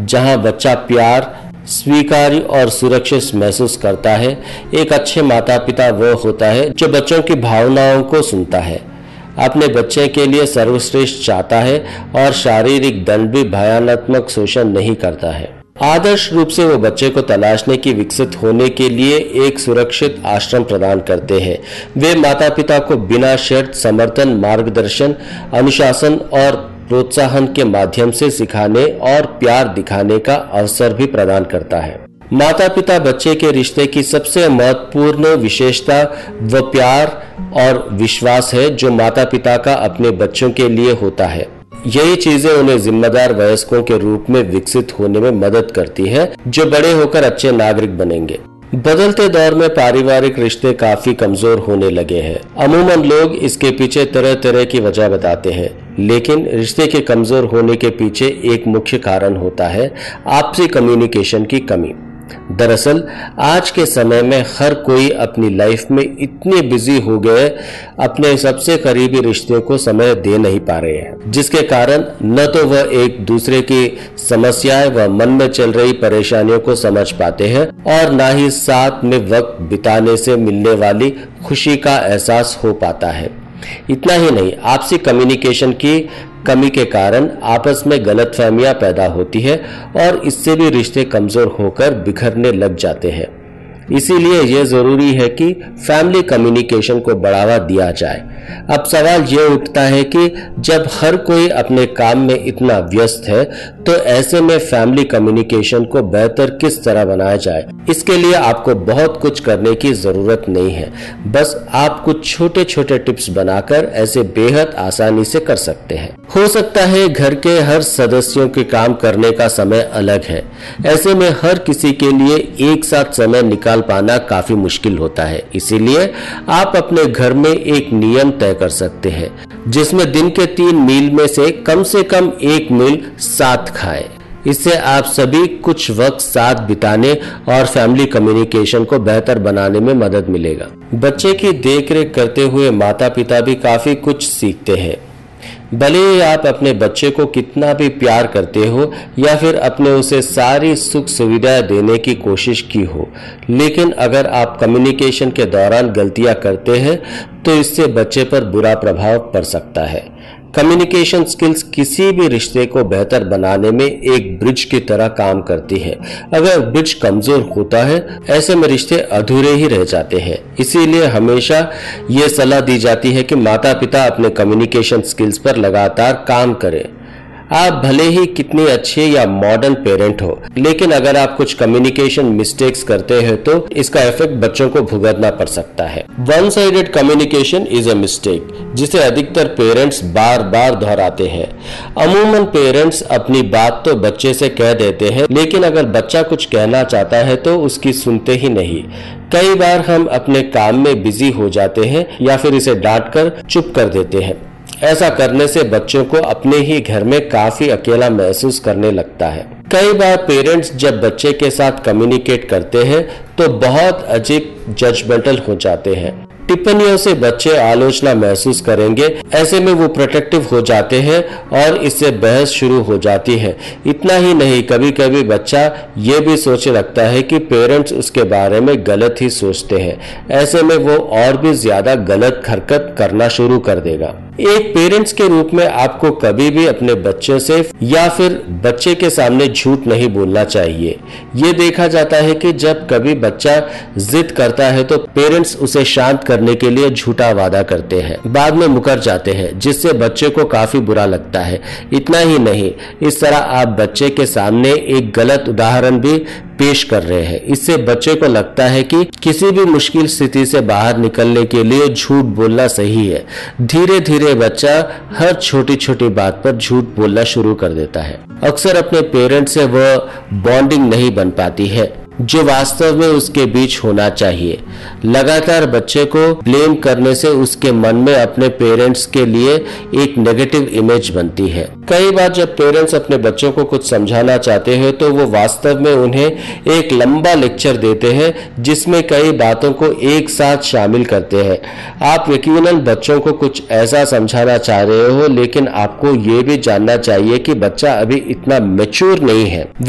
जहां बच्चा प्यार, स्वीकार्य और सुरक्षित महसूस करता है। एक अच्छे माता पिता वो होता है जो बच्चों की भावनाओं को सुनता है, अपने बच्चे के लिए सर्वश्रेष्ठ चाहता है और शारीरिक दंड भी भयानक शोषण नहीं करता है। आदर्श रूप से वो बच्चे को तलाशने की विकसित होने के लिए एक सुरक्षित आश्रम प्रदान करते हैं। वे माता पिता को बिना शर्त समर्थन, मार्गदर्शन, अनुशासन और प्रोत्साहन के माध्यम से सिखाने और प्यार दिखाने का अवसर भी प्रदान करता है। माता पिता बच्चे के रिश्ते की सबसे महत्वपूर्ण विशेषता वह प्यार और विश्वास है जो माता पिता का अपने बच्चों के लिए होता है। यही चीजें उन्हें जिम्मेदार वयस्कों के रूप में विकसित होने में मदद करती है, जो बड़े होकर अच्छे नागरिक बनेंगे। बदलते दौर में पारिवारिक रिश्ते काफी कमजोर होने लगे हैं। अमूमन लोग इसके पीछे तरह तरह की वजह बताते हैं, लेकिन रिश्ते के कमजोर होने के पीछे एक मुख्य कारण होता है आपसी कम्युनिकेशन की कमी। दरअसल आज के समय में हर कोई अपनी लाइफ में इतने बिजी हो गए, अपने सबसे करीबी रिश्तों को समय दे नहीं पा रहे हैं, जिसके कारण न तो वह एक दूसरे की समस्याएं व मन में चल रही परेशानियों को समझ पाते हैं और न ही साथ में वक्त बिताने से मिलने वाली खुशी का एहसास हो पाता है। इतना ही नहीं, आपसी कम्युनिकेशन की कमी के कारण आपस में गलतफहमियां पैदा होती है और इससे भी रिश्ते कमजोर होकर बिखरने लग जाते हैं। इसीलिए यह जरूरी है कि फैमिली कम्युनिकेशन को बढ़ावा दिया जाए। अब सवाल यह उठता है कि जब हर कोई अपने काम में इतना व्यस्त है, तो ऐसे में फैमिली कम्युनिकेशन को बेहतर किस तरह बनाया जाए। इसके लिए आपको बहुत कुछ करने की जरूरत नहीं है, बस आप कुछ छोटे छोटे टिप्स बनाकर ऐसे बेहद आसानी से कर सकते हैं। हो सकता है घर के हर सदस्यों के काम करने का समय अलग है, ऐसे में हर किसी के लिए एक साथ समय निकाल पाना काफी मुश्किल होता है। इसीलिए आप अपने घर में एक नियम तय कर सकते हैं, जिसमें दिन के 3 मील में से कम 1 मील साथ खाएं। इससे आप सभी कुछ वक्त साथ बिताने और फैमिली कम्युनिकेशन को बेहतर बनाने में मदद मिलेगा। बच्चे की देखरेख करते हुए माता पिता भी काफी कुछ सीखते हैं। भले ही आप अपने बच्चे को कितना भी प्यार करते हो या फिर अपने उसे सारी सुख सुविधाएं देने की कोशिश की हो, लेकिन अगर आप कम्युनिकेशन के दौरान गलतियां करते हैं तो इससे बच्चे पर बुरा प्रभाव पड़ सकता है। कम्युनिकेशन स्किल्स किसी भी रिश्ते को बेहतर बनाने में एक ब्रिज की तरह काम करती है। अगर ब्रिज कमजोर होता है, ऐसे में रिश्ते अधूरे ही रह जाते हैं। इसीलिए हमेशा ये सलाह दी जाती है कि माता पिता अपने कम्युनिकेशन स्किल्स पर लगातार काम करें। आप भले ही कितनी अच्छे या मॉडर्न पेरेंट हो, लेकिन अगर आप कुछ कम्युनिकेशन मिस्टेक्स करते हैं तो इसका इफेक्ट बच्चों को भुगतना पड़ सकता है। One sided communication is a mistake, जिसे अधिकतर पेरेंट्स बार बार दोहराते हैं। अमूमन पेरेंट्स अपनी बात तो बच्चे से कह देते हैं, लेकिन अगर बच्चा कुछ कहना चाहता है तो उसकी सुनते ही नहीं। कई बार हम अपने काम में बिजी हो जाते हैं या फिर इसे डांटकर चुप कर देते हैं। ऐसा करने से बच्चों को अपने ही घर में काफी अकेला महसूस करने लगता है। कई बार पेरेंट्स जब बच्चे के साथ कम्युनिकेट करते हैं तो बहुत अजीब जजमेंटल हो जाते हैं। टिप्पणियों से बच्चे आलोचना महसूस करेंगे, ऐसे में वो प्रोटेक्टिव हो जाते हैं और इससे बहस शुरू हो जाती है। इतना ही नहीं, कभी कभी बच्चा ये भी सोचने लगता है कि पेरेंट्स उसके बारे में गलत ही सोचते हैं। ऐसे में वो और भी ज्यादा गलत हरकत करना शुरू कर देगा। एक पेरेंट्स के रूप में आपको कभी भी अपने बच्चे से या फिर बच्चे के सामने झूठ नहीं बोलना चाहिए। ये देखा जाता है कि जब कभी बच्चा जिद करता है तो पेरेंट्स उसे शांत करने के लिए झूठा वादा करते हैं, बाद में मुकर जाते हैं, जिससे बच्चे को काफी बुरा लगता है। इतना ही नहीं, इस तरह आप बच्चे के सामने एक गलत उदाहरण भी पेश कर रहे हैं। इससे बच्चे को लगता है कि किसी भी मुश्किल स्थिति से बाहर निकलने के लिए झूठ बोलना सही है। धीरे धीरे बच्चा हर छोटी छोटी बात पर झूठ बोलना शुरू कर देता है। अक्सर अपने पेरेंट्स से वह बॉन्डिंग नहीं बन पाती है जो वास्तव में उसके बीच होना चाहिए। लगातार बच्चे को ब्लेम करने से उसके मन में अपने पेरेंट्स के लिए एक नेगेटिव इमेज बनती है। कई बार जब पेरेंट्स अपने बच्चों को कुछ समझाना चाहते हैं तो वो वास्तव में उन्हें एक लंबा लेक्चर देते हैं, जिसमें कई बातों को एक साथ शामिल करते हैं। आप यकीनन बच्चों को कुछ ऐसा समझाना चाह रहे हो, लेकिन आपको ये भी जानना चाहिए कि बच्चा अभी इतना मैच्योर नहीं है।